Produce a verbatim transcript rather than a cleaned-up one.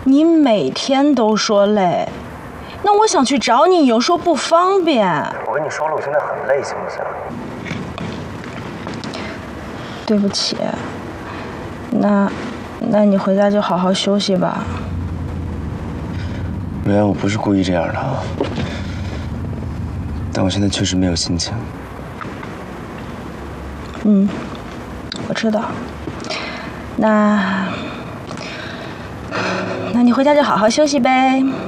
你每天都说累，那我想去找你，有时候不方便。 我跟你说了，我现在很累，行不行？ 对不起，那，那你回家就好好休息吧。 维安，我不是故意这样的，但我现在确实没有心情。 嗯，我知道。那，那你回家就好好休息呗。